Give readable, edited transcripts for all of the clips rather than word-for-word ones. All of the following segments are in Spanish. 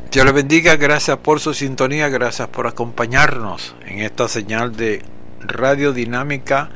Dios les bendiga, gracias por su sintonía, gracias por acompañarnos en esta señal de Radio Dinámica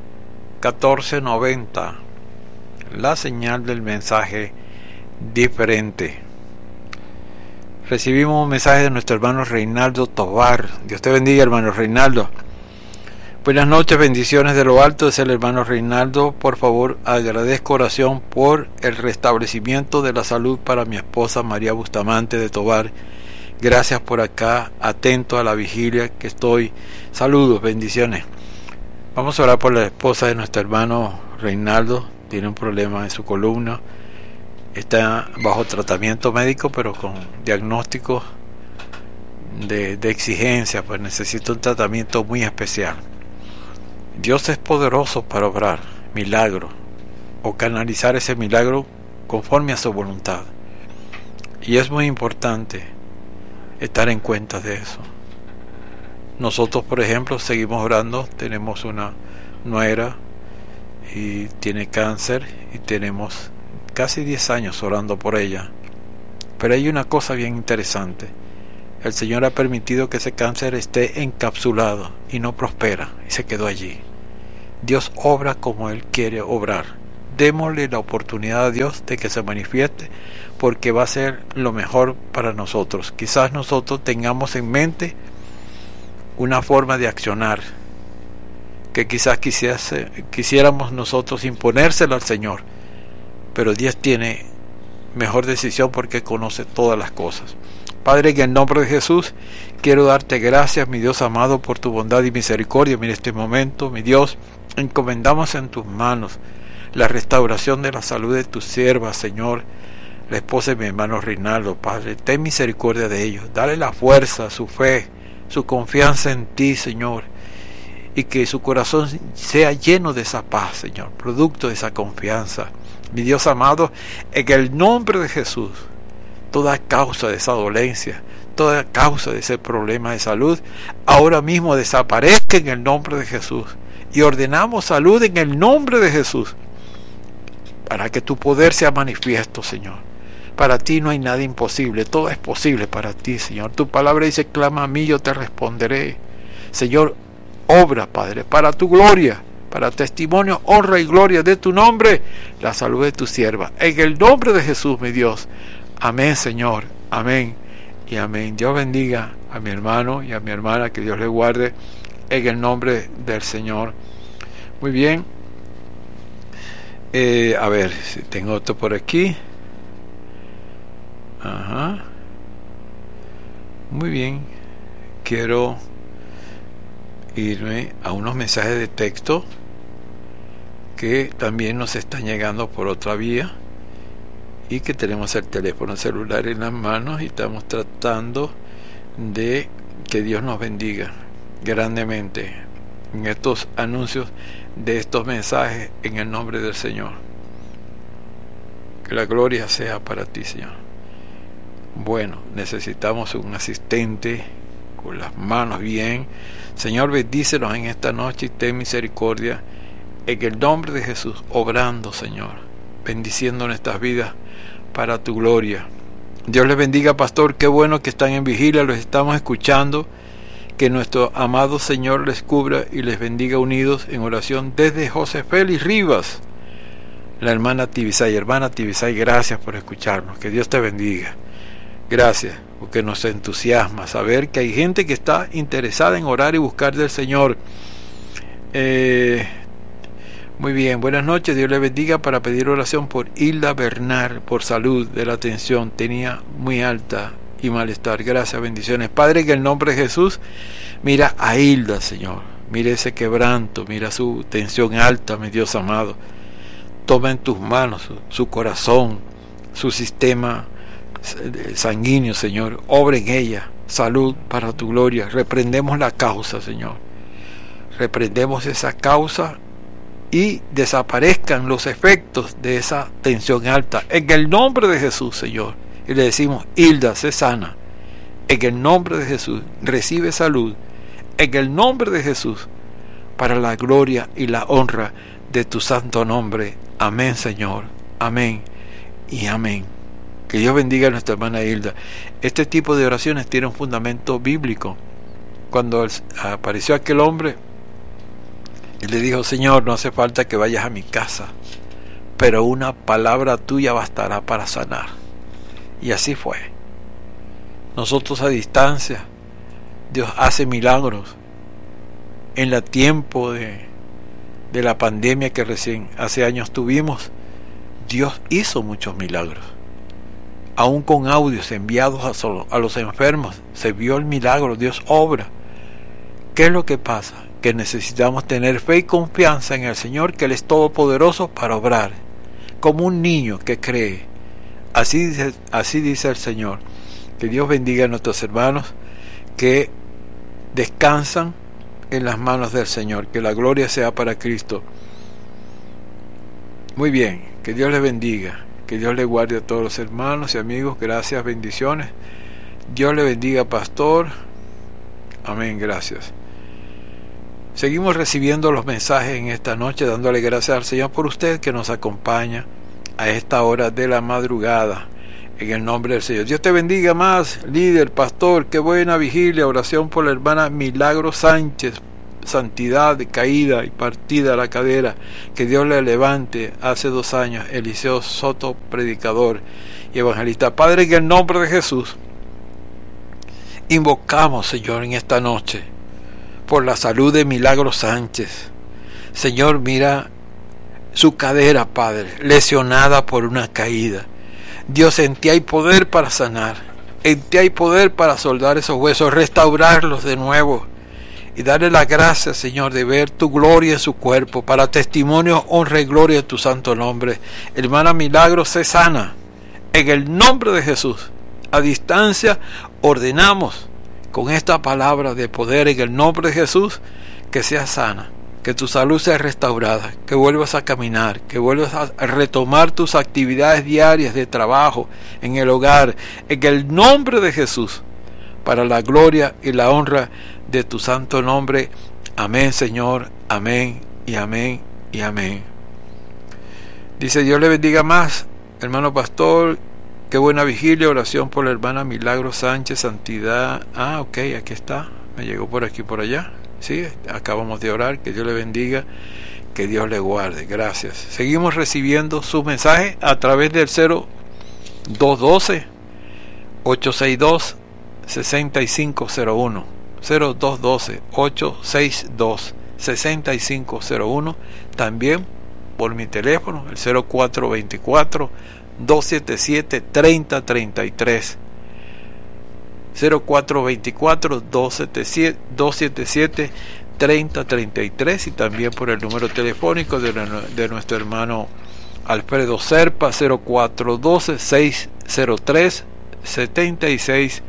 1490, la señal del mensaje diferente. Recibimos un mensaje de nuestro hermano Reinaldo Tovar. Dios te bendiga, hermano Reinaldo. Buenas noches, bendiciones de lo alto. Es el hermano Reinaldo. Por favor, agradezco oración por el restablecimiento de la salud para mi esposa María Bustamante de Tovar. Gracias por acá, atento a la vigilia que estoy. Saludos, bendiciones. Vamos a orar por la esposa de nuestro hermano Reinaldo. Tiene un problema en su columna. Está bajo tratamiento médico, pero con diagnóstico de exigencia, pues necesita un tratamiento muy especial. Dios es poderoso para obrar milagro o canalizar ese milagro conforme a su voluntad. Y es muy importante estar en cuenta de eso. Nosotros, por ejemplo, seguimos orando. Tenemos una nuera y tiene cáncer y tenemos casi 10 años orando por ella. Pero hay una cosa bien interesante. El Señor ha permitido que ese cáncer esté encapsulado y no prospera, y se quedó allí. Dios obra como Él quiere obrar. Démosle la oportunidad a Dios de que se manifieste, porque va a ser lo mejor para nosotros. Quizás nosotros tengamos en mente una forma de accionar que quizás quisiéramos nosotros imponérsela al Señor, pero Dios tiene mejor decisión porque conoce todas las cosas. Padre, en el nombre de Jesús, quiero darte gracias, mi Dios amado, por tu bondad y misericordia. Mira este momento, mi Dios, encomendamos en tus manos la restauración de la salud de tu sierva, Señor, la esposa de mi hermano Reinaldo. Padre, ten misericordia de ellos, dale la fuerza, su fe, su confianza en ti, Señor, y que su corazón sea lleno de esa paz, Señor, producto de esa confianza. Mi Dios amado, en el nombre de Jesús, toda causa de esa dolencia, toda causa de ese problema de salud, ahora mismo desaparezca en el nombre de Jesús. Y ordenamos salud en el nombre de Jesús, para que tu poder sea manifiesto, Señor. Para ti no hay nada imposible, todo es posible para ti, Señor. Tu palabra dice, clama a mí, yo te responderé. Señor, obra, Padre, para tu gloria, para testimonio, honra y gloria de tu nombre, la salud de tu sierva. En el nombre de Jesús, mi Dios. Amén, Señor. Amén y amén. Dios bendiga a mi hermano y a mi hermana, que Dios le guarde en el nombre del Señor. Muy bien. A ver, si tengo otro por aquí. Ajá. Muy bien. Quiero irme a unos mensajes de texto que también nos están llegando por otra vía, y que tenemos el teléfono celular en las manos y estamos tratando de que Dios nos bendiga grandemente en estos anuncios de estos mensajes, en el nombre del Señor. Que la gloria sea para ti, Señor. Bueno, necesitamos un asistente con las manos bien. Señor, bendícenos en esta noche y ten misericordia en el nombre de Jesús, obrando, Señor, bendiciendo nuestras vidas para tu gloria. Dios les bendiga, pastor. Qué bueno que están en vigilia, los estamos escuchando. Que nuestro amado Señor les cubra y les bendiga unidos en oración desde José Félix Rivas. La hermana Tibisay, gracias por escucharnos. Que Dios te bendiga. Gracias, porque nos entusiasma saber que hay gente que está interesada en orar y buscar del Señor. Muy bien, buenas noches, Dios le bendiga, para pedir oración por Hilda Bernal, por salud de la tensión, tenía muy alta y malestar. Gracias, bendiciones. Padre, en el nombre de Jesús, mira a Hilda, Señor, mira ese quebranto, mira su tensión alta, mi Dios amado. Toma en tus manos su corazón, su sistema sanguíneo, Señor, obra en ella, salud para tu gloria. Reprendemos la causa, Señor, reprendemos esa causa y desaparezcan los efectos de esa tensión alta en el nombre de Jesús, Señor. Y le decimos, Hilda, sé sana en el nombre de Jesús, recibe salud en el nombre de Jesús, para la gloria y la honra de tu santo nombre. Amén, Señor, amén y amén. Que Dios bendiga a nuestra hermana Hilda. Este tipo de oraciones tiene un fundamento bíblico. Cuando apareció aquel hombre y le dijo: Señor, no hace falta que vayas a mi casa, pero una palabra tuya bastará para sanar. Y así fue. Nosotros a distancia, Dios hace milagros. En el tiempo de la pandemia que recién hace años tuvimos, Dios hizo muchos milagros. Aún con audios enviados a los enfermos, se vio el milagro. Dios obra. ¿Qué es lo que pasa? Que necesitamos tener fe y confianza en el Señor, que Él es todopoderoso para obrar, como un niño que cree. Así dice el Señor. Que Dios bendiga a nuestros hermanos que descansan en las manos del Señor. Que la gloria sea para Cristo. Muy bien, que Dios les bendiga. Que Dios le guarde a todos los hermanos y amigos. Gracias, bendiciones. Dios le bendiga, pastor. Amén, gracias. Seguimos recibiendo los mensajes en esta noche, dándole gracias al Señor por usted que nos acompaña a esta hora de la madrugada. En el nombre del Señor. Dios te bendiga más, líder, pastor. Qué buena vigilia. Oración por la hermana Milagro Sánchez. Santidad, caída y partida a la cadera, que Dios le levante. Hace 2 años, Eliseo Soto, predicador y evangelista. Padre, en el nombre de Jesús, invocamos, Señor, en esta noche, por la salud de Milagro Sánchez. Señor, mira su cadera, Padre, lesionada por una caída. Dios, en ti hay poder para sanar, en ti hay poder para soldar esos huesos, restaurarlos de nuevo. Y darle la gracia, Señor, de ver tu gloria en su cuerpo, para testimonio, honra y gloria de tu santo nombre. Hermana Milagro, sé sana. En el nombre de Jesús, a distancia, ordenamos con esta palabra de poder en el nombre de Jesús, que seas sana, que tu salud sea restaurada, que vuelvas a caminar, que vuelvas a retomar tus actividades diarias de trabajo, en el hogar, en el nombre de Jesús, para la gloria y la honra de tu santo nombre. Amén, Señor. Amén y amén y amén. Dice: Dios le bendiga más, hermano pastor. Qué buena vigilia. Oración por la hermana Milagro Sánchez, santidad. Ok, aquí está. Me llegó por aquí, por allá. Sí, acabamos de orar. Que Dios le bendiga, que Dios le guarde. Gracias. Seguimos recibiendo sus mensajes a través del 0212 862 6501, 0212-862-6501, también por mi teléfono, el 0424-277-3033, 0424-277-3033, y también por el número telefónico de nuestro hermano Alfredo Serpa, 0412-603-7693,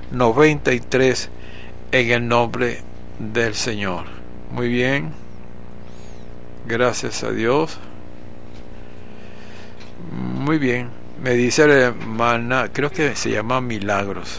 en el nombre del Señor. Muy bien, gracias a Dios. Muy bien, me dice la hermana, creo que se llama Milagros,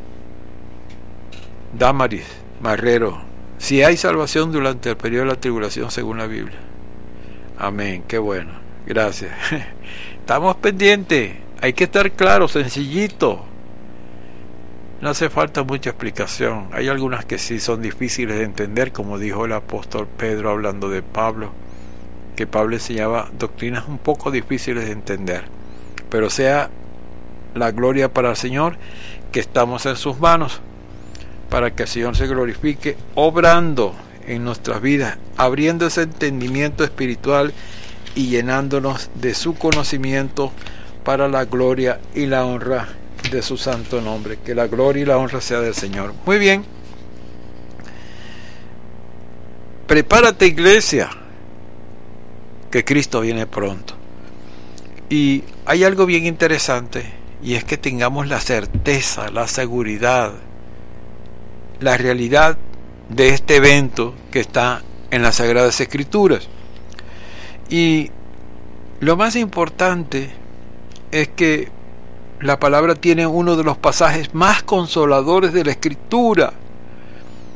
Damaris Marrero: si hay salvación durante el periodo de la tribulación según la Biblia. Amén, qué bueno, gracias. Estamos pendientes, hay que estar claro, sencillito. No hace falta mucha explicación. Hay algunas que sí son difíciles de entender, como dijo el apóstol Pedro hablando de Pablo, que Pablo enseñaba doctrinas un poco difíciles de entender. Pero sea la gloria para el Señor, que estamos en sus manos, para que el Señor se glorifique, obrando en nuestras vidas, abriendo ese entendimiento espiritual y llenándonos de su conocimiento para la gloria y la honra de su santo nombre. Que la gloria y la honra sea del Señor. Muy bien, prepárate, iglesia, que Cristo viene pronto. Y hay algo bien interesante, y es que tengamos la certeza, la seguridad, la realidad de este evento que está en las Sagradas Escrituras. Y lo más importante es que la palabra tiene uno de los pasajes más consoladores de la Escritura: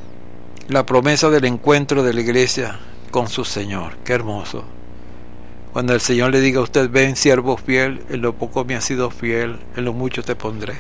la promesa del encuentro de la iglesia con su Señor. Qué hermoso. Cuando el Señor le diga a usted: ven, siervo fiel, en lo poco me has sido fiel, en lo mucho te pondré.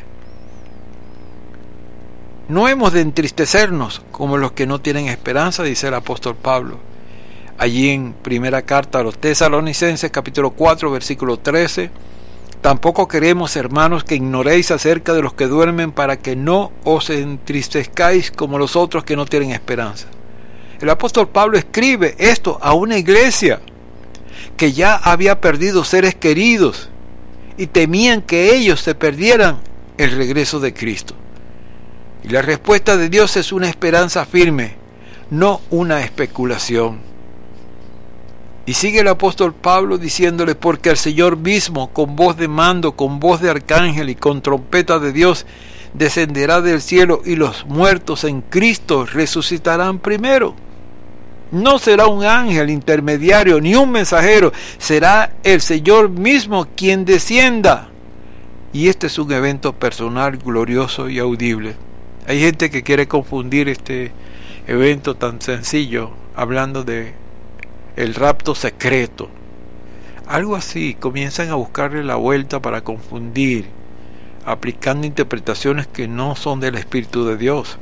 No hemos de entristecernos como los que no tienen esperanza, dice el apóstol Pablo. Allí en primera carta a los Tesalonicenses, capítulo 4, versículo 13. Tampoco queremos, hermanos, que ignoréis acerca de los que duermen, para que no os entristezcáis como los otros que no tienen esperanza. El apóstol Pablo escribe esto a una iglesia que ya había perdido seres queridos y temían que ellos se perdieran el regreso de Cristo. Y la respuesta de Dios es una esperanza firme, no una especulación. Y sigue el apóstol Pablo diciéndole: porque el Señor mismo, con voz de mando, con voz de arcángel y con trompeta de Dios, descenderá del cielo, y los muertos en Cristo resucitarán primero. No será un ángel intermediario ni un mensajero, será el Señor mismo quien descienda. Y este es un evento personal, glorioso y audible. Hay gente que quiere confundir este evento tan sencillo, hablando de el rapto secreto. Algo así, comienzan a buscarle la vuelta para confundir, aplicando interpretaciones que no son del Espíritu de Dios.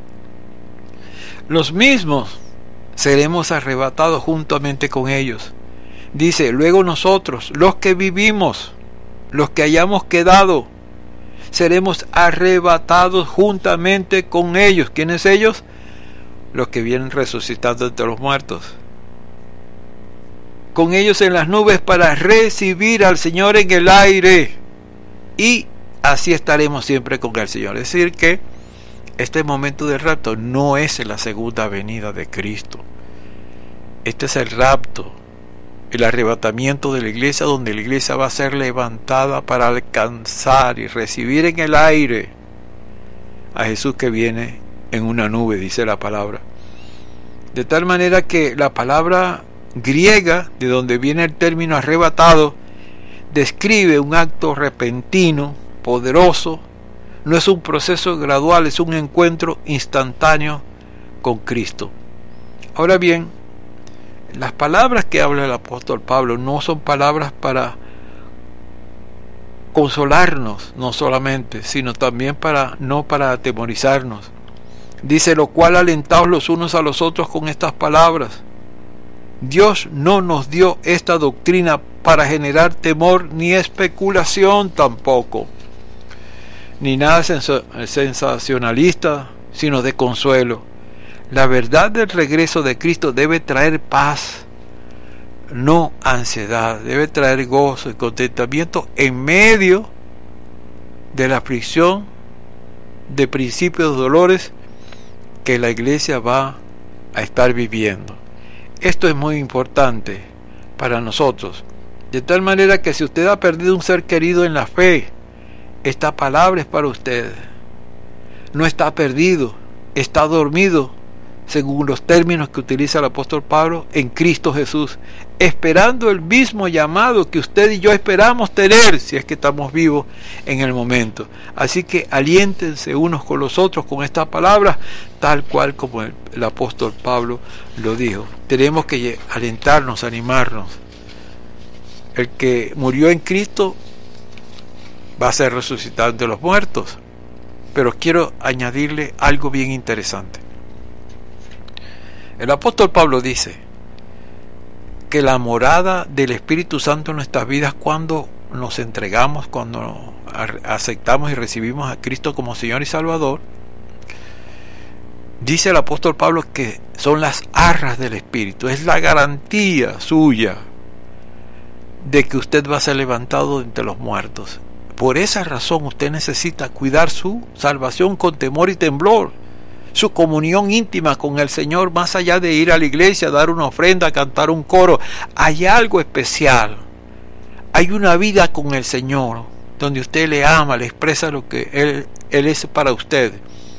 Los mismos seremos arrebatados juntamente con ellos. Dice: luego nosotros, los que vivimos, los que hayamos quedado, seremos arrebatados juntamente con ellos. ¿Quiénes ellos? Los que vienen resucitando entre los muertos. Con ellos en las nubes para recibir al Señor en el aire, y así estaremos siempre con el Señor. Es decir que este momento del rapto no es la segunda venida de Cristo. Este es el rapto, el arrebatamiento de la iglesia, donde la iglesia va a ser levantada para alcanzar y recibir en el aire a Jesús, que viene en una nube, dice la palabra. De tal manera que la palabra griega, de donde viene el término arrebatado, describe un acto repentino, poderoso. No es un proceso gradual, es un encuentro instantáneo con Cristo. Ahora bien, las palabras que habla el apóstol Pablo no son palabras para consolarnos, no solamente, sino también no para atemorizarnos. Dice: lo cual alentaos los unos a los otros con estas palabras. Dios no nos dio esta doctrina para generar temor, ni especulación tampoco, ni nada sensacionalista, sino de consuelo. La verdad del regreso de Cristo debe traer paz, no ansiedad. Debe traer gozo y contentamiento en medio de la aflicción, de principios dolores que la iglesia va a estar viviendo. Esto es muy importante para nosotros, de tal manera que si usted ha perdido un ser querido en la fe, esta palabra es para usted. No está perdido, está dormido, según los términos que utiliza el apóstol Pablo, en Cristo Jesús, esperando el mismo llamado que usted y yo esperamos tener, si es que estamos vivos en el momento. Así que aliéntense unos con los otros con esta palabra, tal cual como el apóstol Pablo lo dijo. Tenemos que alentarnos, animarnos. El que murió en Cristo va a ser resucitado de los muertos. Pero quiero añadirle algo bien interesante. El apóstol Pablo dice que la morada del Espíritu Santo en nuestras vidas, cuando nos entregamos, cuando aceptamos y recibimos a Cristo como Señor y Salvador, dice el apóstol Pablo que son las arras del Espíritu, es la garantía suya de que usted va a ser levantado de entre los muertos. Por esa razón usted necesita cuidar su salvación con temor y temblor, su comunión íntima con el Señor, más allá de ir a la iglesia, dar una ofrenda, cantar un coro. Hay algo especial, hay una vida con el Señor, donde usted le ama, le expresa lo que Él es para usted.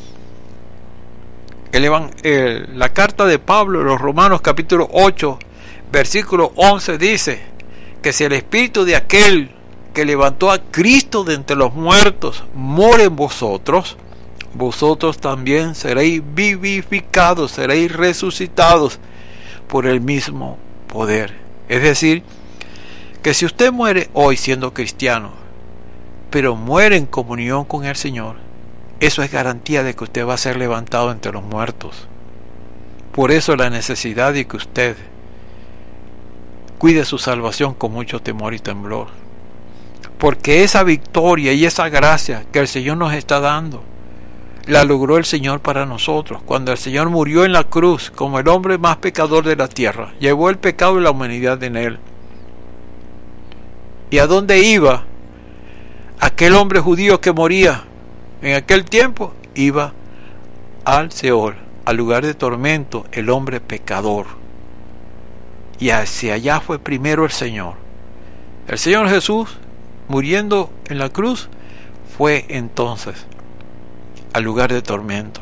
La carta de Pablo, los Romanos capítulo 8, versículo 11 dice que si el espíritu de aquel que levantó a Cristo de entre los muertos mora en vosotros, vosotros también seréis vivificados, seréis resucitados por el mismo poder. Es decir, que si usted muere hoy siendo cristiano, pero muere en comunión con el Señor, eso es garantía de que usted va a ser levantado entre los muertos. Por eso la necesidad de que usted cuide su salvación con mucho temor y temblor, porque esa victoria y esa gracia que el Señor nos está dando, la logró el Señor para nosotros. Cuando el Señor murió en la cruz como el hombre más pecador de la tierra, llevó el pecado y la humanidad en él. ¿Y a dónde iba aquel hombre judío que moría en aquel tiempo? Iba al Seol, al lugar de tormento, el hombre pecador. Y hacia allá fue primero el Señor. El Señor Jesús, muriendo en la cruz, fue entonces al lugar de tormento.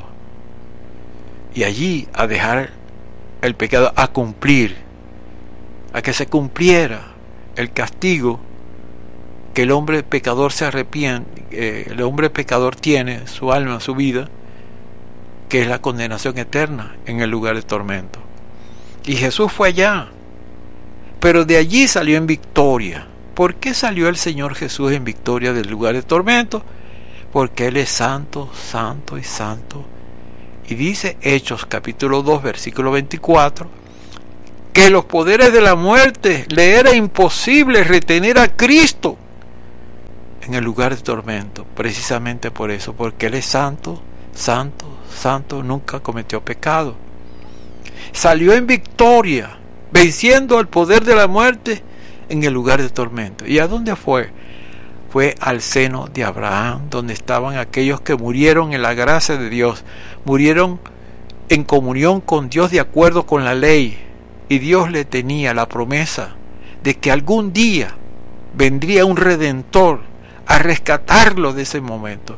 Y allí a dejar el pecado, a cumplir, a que se cumpliera el castigo que el hombre pecador se arrepiente, el hombre pecador tiene, su alma, su vida, que es la condenación eterna en el lugar de tormento. Y Jesús fue allá, pero de allí salió en victoria. ¿Por qué salió el Señor Jesús en victoria del lugar de tormento? Porque Él es santo, santo y santo. Y dice Hechos capítulo 2 versículo 24, que los poderes de la muerte le era imposible retener a Cristo en el lugar de tormento, precisamente por eso, porque Él es santo, santo, santo, nunca cometió pecado. Salió en victoria, venciendo al poder de la muerte en el lugar de tormento. ¿Y a dónde fue? Fue al seno de Abraham, donde estaban aquellos que murieron en la gracia de Dios, murieron en comunión con Dios de acuerdo con la ley, y Dios le tenía la promesa de que algún día vendría un Redentor a rescatarlo de ese momento,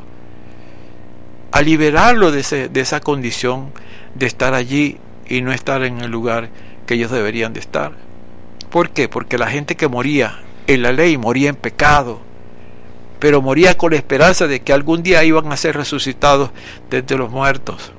a liberarlo de esa condición de estar allí y no estar en el lugar que ellos deberían de estar. ¿Por qué? Porque la gente que moría en la ley moría en pecado, pero moría con la esperanza de que algún día iban a ser resucitados de entre los muertos,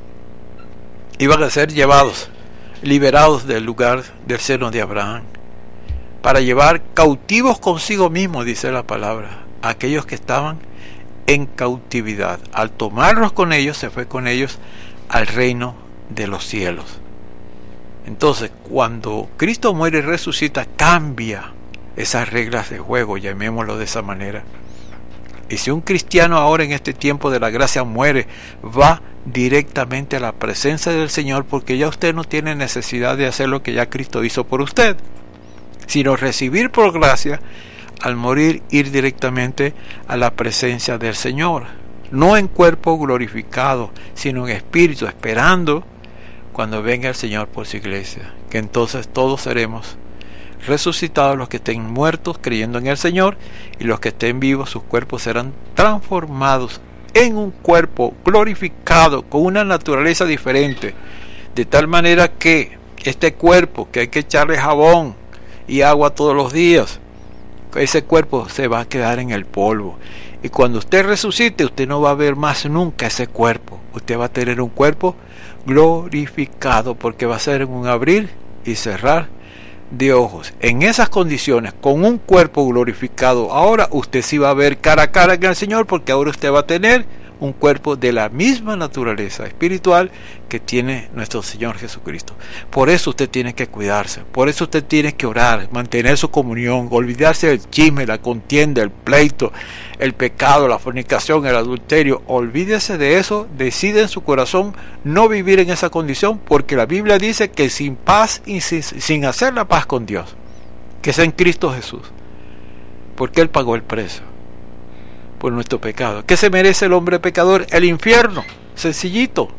iban a ser llevados, liberados del lugar del seno de Abraham, para llevar cautivos consigo mismo, dice la palabra, a aquellos que estaban en cautividad. Al tomarlos con ellos, se fue con ellos al reino de los cielos. Entonces, cuando Cristo muere y resucita, cambia esas reglas de juego, llamémoslo de esa manera. Y si un cristiano ahora en este tiempo de la gracia muere, va directamente a la presencia del Señor, porque ya usted no tiene necesidad de hacer lo que ya Cristo hizo por usted, sino recibir por gracia, al morir, ir directamente a la presencia del Señor, no en cuerpo glorificado, sino en espíritu, esperando cuando venga el Señor por su iglesia, que entonces todos seremos resucitados, los que estén muertos creyendo en el Señor, y los que estén vivos, sus cuerpos serán transformados en un cuerpo glorificado, con una naturaleza diferente, de tal manera que este cuerpo, que hay que echarle jabón y agua todos los días, ese cuerpo se va a quedar en el polvo, y cuando usted resucite, usted no va a ver más nunca ese cuerpo. Usted va a tener un cuerpo glorificado, porque va a ser en un abrir y cerrar de ojos. En esas condiciones, con un cuerpo glorificado, ahora usted sí va a ver cara a cara con el Señor, porque ahora usted va a tener un cuerpo de la misma naturaleza espiritual que tiene nuestro Señor Jesucristo. Por eso usted tiene que cuidarse, por eso usted tiene que orar, mantener su comunión, olvidarse del chisme, la contienda, el pleito, el pecado, la fornicación, el adulterio. Olvídese de eso, decide en su corazón no vivir en esa condición, porque la Biblia dice que sin paz y sin hacer la paz con Dios, que es en Cristo Jesús, porque Él pagó el precio por nuestro pecado. ¿Qué se merece el hombre pecador? El infierno, sencillito.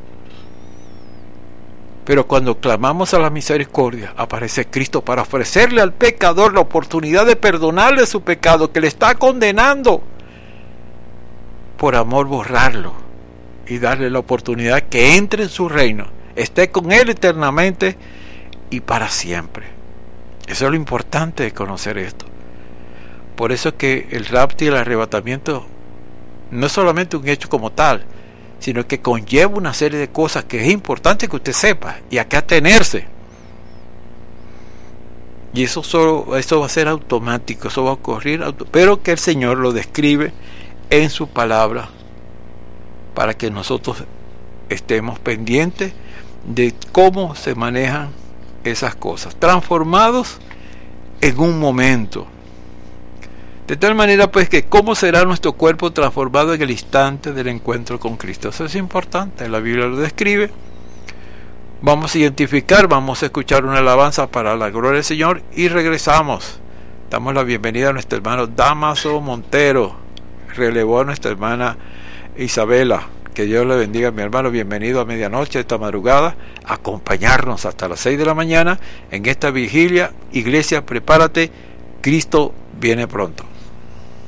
Pero cuando clamamos a la misericordia, aparece Cristo para ofrecerle al pecador la oportunidad de perdonarle su pecado, que le está condenando, por amor borrarlo y darle la oportunidad que entre en su reino, esté con Él eternamente y para siempre. Eso es lo importante de conocer esto. Por eso es que el rapto y el arrebatamiento no es solamente un hecho como tal, sino que conlleva una serie de cosas que es importante que usted sepa y a qué atenerse. Y eso va a ser automático, eso va a ocurrir, pero que el Señor lo describe en su palabra para que nosotros estemos pendientes de cómo se manejan esas cosas, transformados en un momento. De tal manera pues que cómo será nuestro cuerpo transformado en el instante del encuentro con Cristo. Eso es importante, la Biblia lo describe. Vamos a identificar, vamos a escuchar una alabanza para la gloria del Señor y regresamos. Damos la bienvenida a nuestro hermano Damaso Montero, relevó a nuestra hermana Isabela. Que Dios le bendiga, mi hermano. Bienvenido a medianoche, esta madrugada, a acompañarnos hasta las 6 de la mañana en esta vigilia. Iglesia, prepárate, Cristo viene pronto.